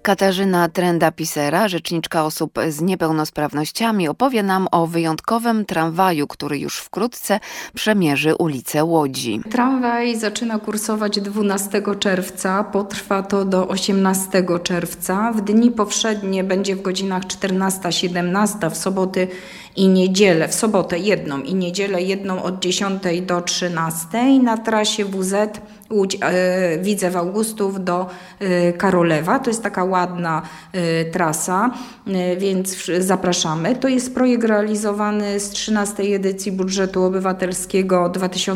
Katarzyna Trenda-Pisera, rzeczniczka osób z niepełnosprawnościami, opowie nam o wyjątkowym tramwaju, który już wkrótce przemierzy ulicę Łodzi. Tramwaj zaczyna kursować 12 czerwca, potrwa to do 18 czerwca. W dni powszednie będzie w godzinach 14-17, w soboty i niedzielę, w sobotę jedną i niedzielę jedną od 10 do 13 na trasie WZ Łódź Widzew Augustów do Karolewa. To jest taka ładna trasa, więc zapraszamy. To jest projekt realizowany z 13 edycji budżetu obywatelskiego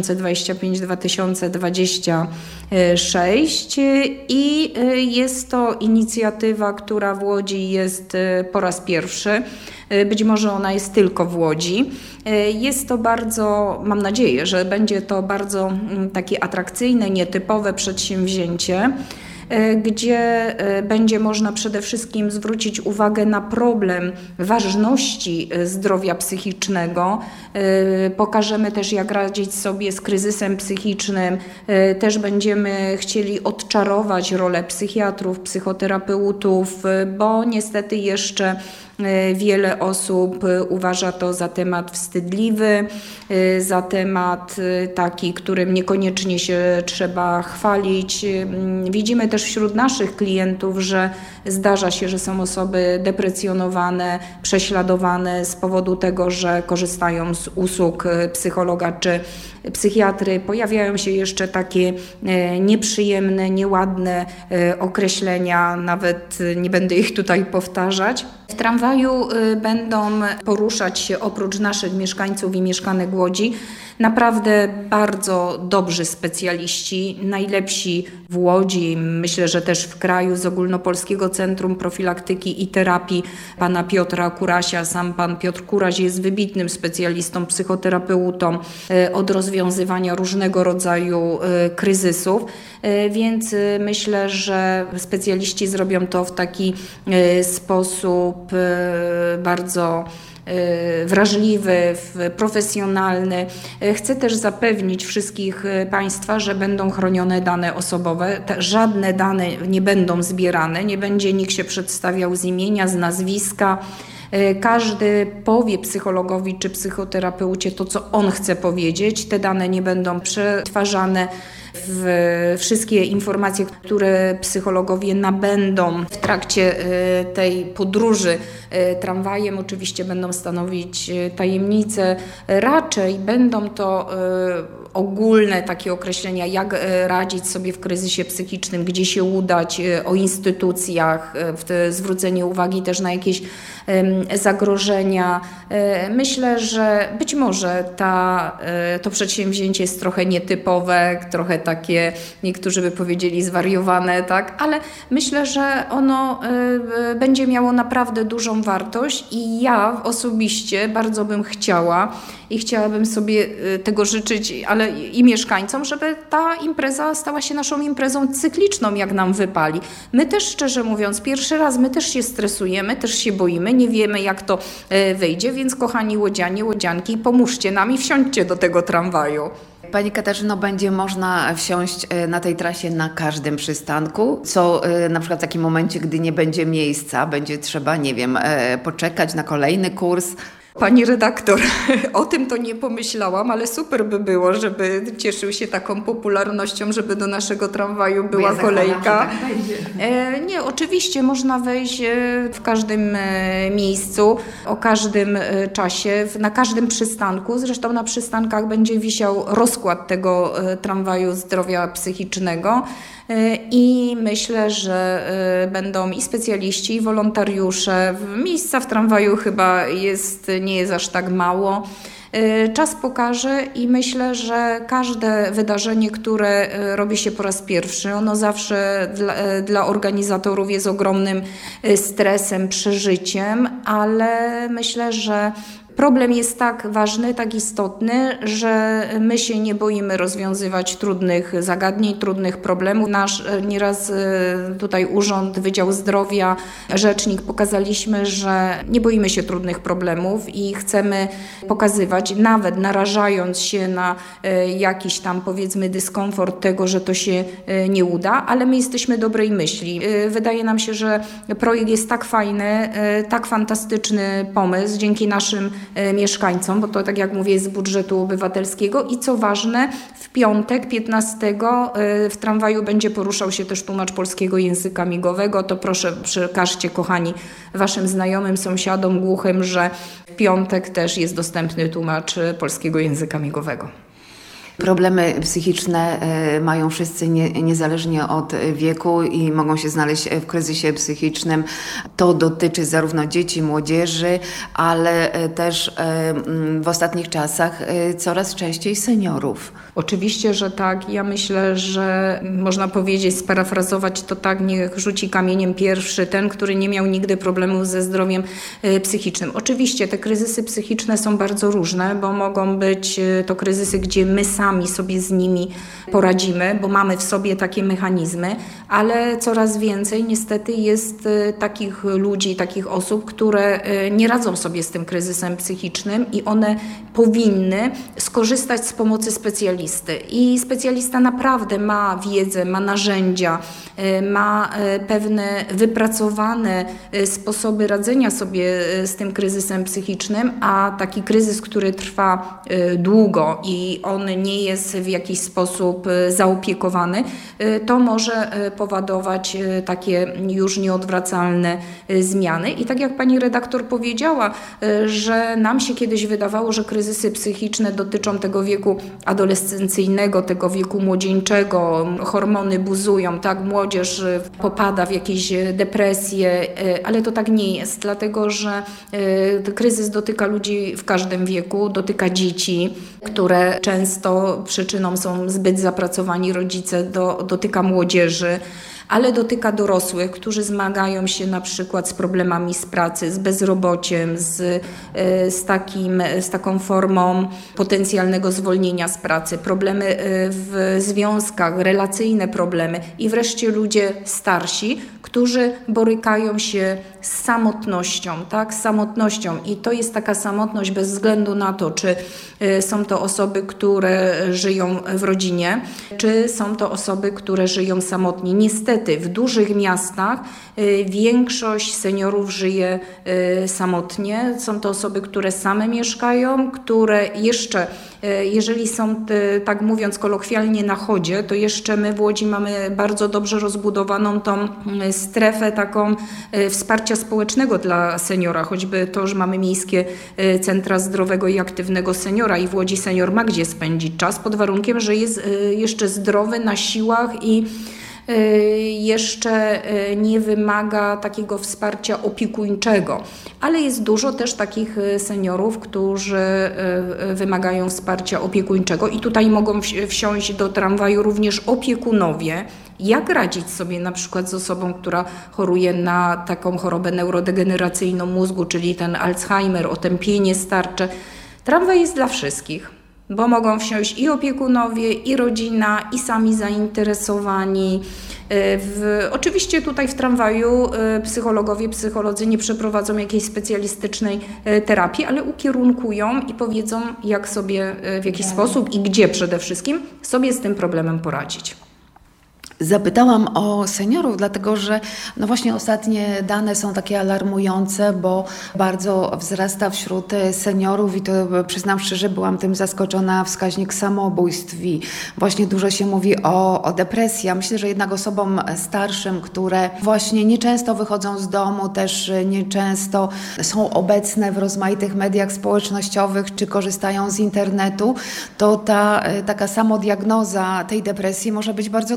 2025-2026 i jest to inicjatywa, która w Łodzi jest po raz pierwszy. Być może ona jest tylko w Łodzi. Jest to bardzo, mam nadzieję, że będzie to bardzo takie atrakcyjne, nietypowe przedsięwzięcie, gdzie będzie można przede wszystkim zwrócić uwagę na problem ważności zdrowia psychicznego. Pokażemy też, jak radzić sobie z kryzysem psychicznym. Też będziemy chcieli odczarować rolę psychiatrów, psychoterapeutów, bo niestety jeszcze wiele osób uważa to za temat wstydliwy, za temat taki, którym niekoniecznie się trzeba chwalić. Widzimy też wśród naszych klientów, że zdarza się, że są osoby deprecjonowane, prześladowane z powodu tego, że korzystają z usług psychologa czy psychiatry. Pojawiają się jeszcze takie nieprzyjemne, nieładne określenia, nawet nie będę ich tutaj powtarzać. W tramwaju będą poruszać się oprócz naszych mieszkańców i mieszkanek Łodzi naprawdę bardzo dobrzy specjaliści, najlepsi w Łodzi, myślę, że też w kraju, z Ogólnopolskiego Centrum Profilaktyki i Terapii pana Piotra Kurasia. Sam pan Piotr Kuraś jest wybitnym specjalistą, psychoterapeutą od rozwiązywania różnego rodzaju kryzysów, więc myślę, że specjaliści zrobią to w taki sposób bardzo wrażliwy, profesjonalny. Chcę też zapewnić wszystkich Państwa, że będą chronione dane osobowe. Żadne dane nie będą zbierane, nie będzie nikt się przedstawiał z imienia, z nazwiska. Każdy powie psychologowi czy psychoterapeucie to, co on chce powiedzieć. Te dane nie będą przetwarzane. Wszystkie informacje, które psychologowie nabędą w trakcie tej podróży tramwajem, oczywiście będą stanowić tajemnicę. Raczej będą to ogólne takie określenia, jak radzić sobie w kryzysie psychicznym, gdzie się udać, o instytucjach, zwrócenie uwagi też na jakieś zagrożenia. Myślę, że być może to przedsięwzięcie jest trochę nietypowe, trochę takie, niektórzy by powiedzieli zwariowane, tak? Ale myślę, że ono będzie miało naprawdę dużą wartość i ja osobiście bardzo bym chciała i chciałabym sobie tego życzyć, ale i mieszkańcom, żeby ta impreza stała się naszą imprezą cykliczną, jak nam wypali. My też, szczerze mówiąc, pierwszy raz my też się stresujemy, też się boimy, nie wiemy, jak to wyjdzie, więc kochani łodzianie, łodzianki, pomóżcie nam i wsiądźcie do tego tramwaju. Pani Katarzyno, będzie można wsiąść na tej trasie na każdym przystanku, co na przykład w takim momencie, gdy nie będzie miejsca, będzie trzeba, nie wiem, poczekać na kolejny kurs. Pani redaktor, o tym to nie pomyślałam, ale super by było, żeby cieszył się taką popularnością, żeby do naszego tramwaju była kolejka. Tak będzie. Nie, oczywiście można wejść w każdym miejscu, o każdym czasie, na każdym przystanku. Zresztą na przystankach będzie wisiał rozkład tego tramwaju zdrowia psychicznego. I myślę, że będą i specjaliści, i wolontariusze. Miejsca w tramwaju chyba nie jest aż tak mało. Czas pokaże i myślę, że każde wydarzenie, które robi się po raz pierwszy, ono zawsze dla organizatorów jest ogromnym stresem, przeżyciem, ale myślę, że Problem jest tak ważny, tak istotny, że my się nie boimy rozwiązywać trudnych zagadnień, trudnych problemów. Nasz nieraz tutaj Urząd, Wydział Zdrowia, Rzecznik pokazaliśmy, że nie boimy się trudnych problemów i chcemy pokazywać, nawet narażając się na jakiś tam powiedzmy dyskomfort tego, że to się nie uda, ale my jesteśmy dobrej myśli. Wydaje nam się, że projekt jest tak fajny, tak fantastyczny pomysł dzięki naszym mieszkańcom, bo to, tak jak mówię, jest z budżetu obywatelskiego i co ważne, w piątek 15 w tramwaju będzie poruszał się też tłumacz polskiego języka migowego. To proszę przekażcie, kochani, waszym znajomym, sąsiadom głuchym, że w piątek też jest dostępny tłumacz polskiego języka migowego. Problemy psychiczne mają wszyscy niezależnie od wieku i mogą się znaleźć w kryzysie psychicznym. To dotyczy zarówno dzieci, młodzieży, ale też w ostatnich czasach coraz częściej seniorów. Oczywiście, że tak. Ja myślę, że można powiedzieć, sparafrazować to tak, niech rzuci kamieniem pierwszy ten, który nie miał nigdy problemów ze zdrowiem psychicznym. Oczywiście te kryzysy psychiczne są bardzo różne, bo mogą być to kryzysy, gdzie my sami sobie z nimi poradzimy, bo mamy w sobie takie mechanizmy, ale coraz więcej niestety jest takich ludzi, takich osób, które nie radzą sobie z tym kryzysem psychicznym i one powinny skorzystać z pomocy specjalisty. I specjalista naprawdę ma wiedzę, ma narzędzia, ma pewne wypracowane sposoby radzenia sobie z tym kryzysem psychicznym, a taki kryzys, który trwa długo i on nie jest w jakiś sposób zaopiekowany, to może powodować takie już nieodwracalne zmiany. I tak jak pani redaktor powiedziała, że nam się kiedyś wydawało, że kryzysy psychiczne dotyczą tego wieku adolescencyjnego, tego wieku młodzieńczego, hormony buzują, tak, młodzież popada w jakieś depresje, ale to tak nie jest, dlatego że kryzys dotyka ludzi w każdym wieku, dotyka dzieci, które często przyczyną są zbyt zapracowani rodzice, dotyka młodzieży, ale dotyka dorosłych, którzy zmagają się na przykład z problemami z pracy, z bezrobociem, z taką formą potencjalnego zwolnienia z pracy, problemy w związkach, relacyjne problemy i wreszcie ludzie starsi, którzy borykają się z samotnością, tak, z samotnością i to jest taka samotność bez względu na to, czy są to osoby, które żyją w rodzinie, czy są to osoby, które żyją samotnie. Niestety w dużych miastach większość seniorów żyje samotnie. Są to osoby, które same mieszkają, które jeszcze, jeżeli są, tak mówiąc kolokwialnie, na chodzie, to jeszcze my w Łodzi mamy bardzo dobrze rozbudowaną tą strefę taką wsparcia społecznego dla seniora, choćby to, że mamy miejskie centra zdrowego i aktywnego seniora i w Łodzi senior ma gdzie spędzić czas, pod warunkiem, że jest jeszcze zdrowy, na siłach i jeszcze nie wymaga takiego wsparcia opiekuńczego, ale jest dużo też takich seniorów, którzy wymagają wsparcia opiekuńczego i tutaj mogą wsiąść do tramwaju również opiekunowie. Jak radzić sobie na przykład z osobą, która choruje na taką chorobę neurodegeneracyjną mózgu, czyli ten Alzheimer, otępienie starcze. Tramwaj jest dla wszystkich, bo mogą wsiąść i opiekunowie, i rodzina, i sami zainteresowani. Oczywiście tutaj w tramwaju psychologowie, psycholodzy nie przeprowadzą jakiejś specjalistycznej terapii, ale ukierunkują i powiedzą, jak sobie, w jaki sposób i gdzie przede wszystkim sobie z tym problemem poradzić. Zapytałam o seniorów, dlatego że no właśnie ostatnie dane są takie alarmujące, bo bardzo wzrasta wśród seniorów i to przyznam szczerze, byłam tym zaskoczona, wskaźnik samobójstw i właśnie dużo się mówi o depresji. Ja myślę, że jednak osobom starszym, które właśnie nieczęsto wychodzą z domu, też nieczęsto są obecne w rozmaitych mediach społecznościowych czy korzystają z internetu, to ta taka samodiagnoza tej depresji może być bardzo trudna.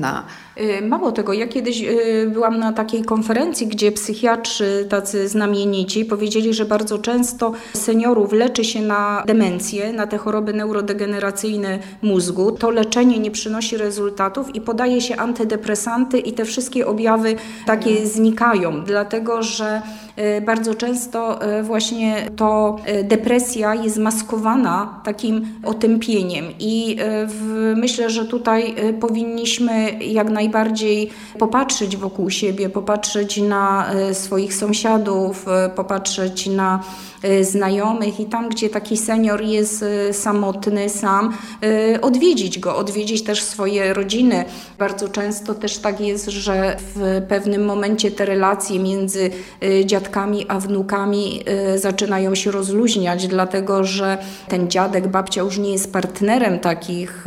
ogromna. Mało tego, ja kiedyś byłam na takiej konferencji, gdzie psychiatrzy tacy znamienici powiedzieli, że bardzo często seniorów leczy się na demencję, na te choroby neurodegeneracyjne mózgu. To leczenie nie przynosi rezultatów i podaje się antydepresanty i te wszystkie objawy takie znikają, dlatego że bardzo często właśnie to depresja jest maskowana takim otępieniem i myślę, że tutaj powinniśmy jak najbardziej popatrzeć wokół siebie, popatrzeć na swoich sąsiadów, popatrzeć na znajomych i tam, gdzie taki senior jest samotny sam, odwiedzić go, odwiedzić też swoje rodziny. Bardzo często też tak jest, że w pewnym momencie te relacje między dziadkami a wnukami zaczynają się rozluźniać, dlatego że ten dziadek, babcia już nie jest partnerem takich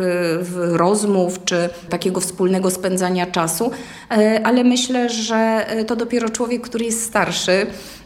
rozmów czy takiego wspólnego spędzania czasu, ale myślę, że to dopiero człowiek, który jest starszy,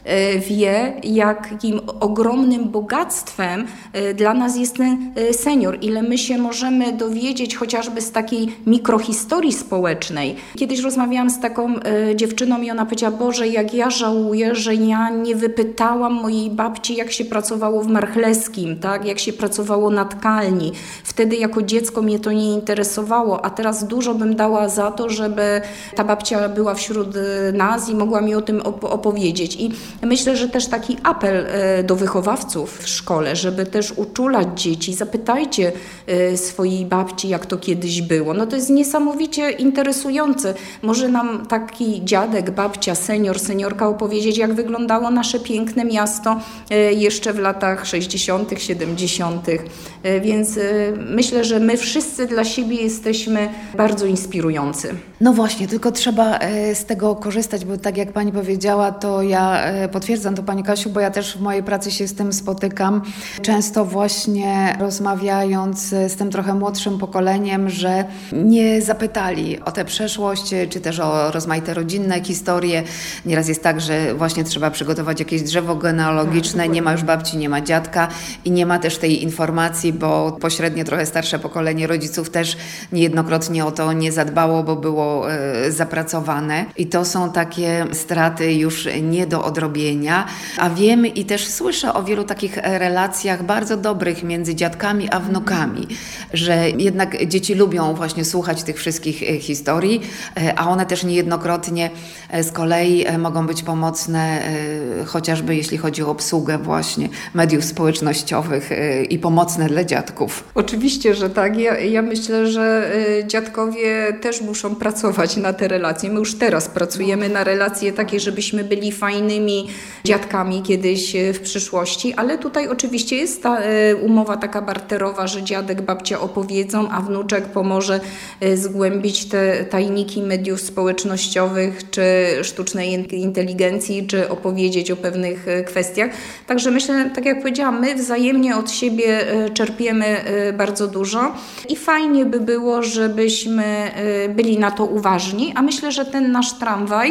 wie, jakim ogromnym bogactwem dla nas jest ten senior, ile my się możemy dowiedzieć chociażby z takiej mikrohistorii społecznej. Kiedyś rozmawiałam z taką dziewczyną i ona powiedziała: Boże, jak ja żałuję, że ja nie wypytałam mojej babci, jak się pracowało w Marchleskim, tak? Jak się pracowało na tkalni. Wtedy jako dziecko mnie to nie interesowało, a teraz dużo bym dała za to, żeby ta babcia była wśród nas i mogła mi o tym opowiedzieć. I myślę, że też taki apel do wychowawców w szkole, żeby też uczulać dzieci. Zapytajcie swojej babci, jak to kiedyś było. No to jest niesamowicie interesujące. Może nam taki dziadek, babcia, seniorka opowiedzieć, jak wyglądało nasze piękne miasto jeszcze w latach 60., 70. Więc myślę, że my wszyscy dla siebie jesteśmy bardzo inspirujący. No właśnie, tylko trzeba z tego korzystać, bo tak jak Pani powiedziała, to ja potwierdzam to, Pani Kasiu, bo ja też w mojej pracy się z tym spotykam. Często właśnie rozmawiając z tym trochę młodszym pokoleniem, że nie zapytali o tę przeszłość, czy też o rozmaite rodzinne historie. Nieraz jest tak, że właśnie trzeba przygotować jakieś drzewo genealogiczne, nie ma już babci, nie ma dziadka i nie ma też tej informacji, bo pośrednio trochę starsze pokolenie rodziców też niejednokrotnie o to nie zadbało, bo było zapracowane. I to są takie straty już nie do odrobienia. A wiem i też słyszę o wielu takich relacjach bardzo dobrych między dziadkami a wnukami, że jednak dzieci lubią właśnie słuchać tych wszystkich historii, a one też niejednokrotnie z kolei mogą być pomocne, chociażby jeśli chodzi o obsługę właśnie mediów społecznościowych i pomocne dla dziadków. Oczywiście, że tak. Ja myślę, że dziadkowie też muszą pracować na te relacje. My już teraz pracujemy na relacje takie, żebyśmy byli fajnymi dziadkami kiedyś w przyszłości, ale tutaj oczywiście jest ta umowa taka barterowa, że dziadek, babcia opowiedzą, a wnuczek pomoże zgłębić te tajniki mediów społecznościowych, czy sztucznej inteligencji, czy opowiedzieć o pewnych kwestiach. Także myślę, tak jak powiedziałam, my wzajemnie od siebie czerpiemy bardzo dużo i fajnie by było, żebyśmy byli na to uważni, a myślę, że ten nasz tramwaj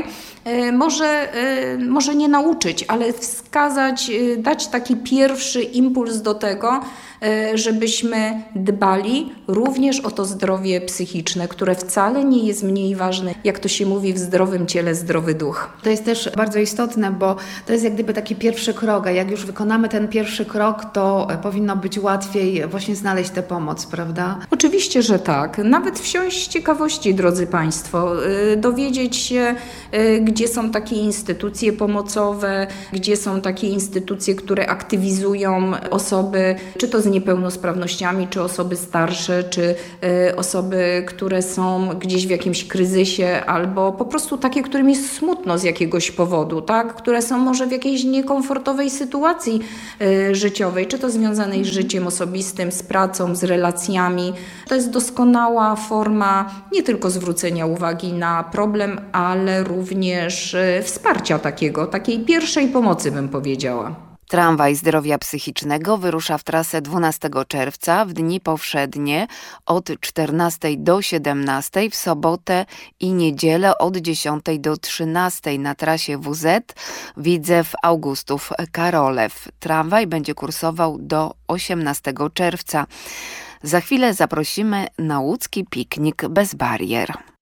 może nie nauczyć, ale wskazać, dać taki pierwszy impuls do tego, żebyśmy dbali również o to zdrowie psychiczne, które wcale nie jest mniej ważne, jak to się mówi, w zdrowym ciele zdrowy duch. To jest też bardzo istotne, bo to jest jak gdyby taki pierwszy krok, a jak już wykonamy ten pierwszy krok, to powinno być łatwiej właśnie znaleźć tę pomoc, prawda? Oczywiście, że tak. Nawet wsiąść z ciekawości, drodzy Państwo, dowiedzieć się, gdzie są takie instytucje pomocowe, gdzie są takie instytucje, które aktywizują osoby, czy to z niepełnosprawnościami, czy osoby starsze, czy osoby, które są gdzieś w jakimś kryzysie, albo po prostu takie, którym jest smutno z jakiegoś powodu, tak? Które są może w jakiejś niekomfortowej sytuacji życiowej, czy to związanej z życiem osobistym, z pracą, z relacjami. To jest doskonała forma nie tylko zwrócenia uwagi na problem, ale również wsparcia takiej pierwszej pomocy, bym powiedziała. Tramwaj zdrowia psychicznego wyrusza w trasę 12 czerwca w dni powszednie od 14 do 17, w sobotę i niedzielę od 10 do 13 na trasie WZ Widzew Augustów Karolew. Tramwaj będzie kursował do 18 czerwca. Za chwilę zaprosimy na łódzki piknik bez barier.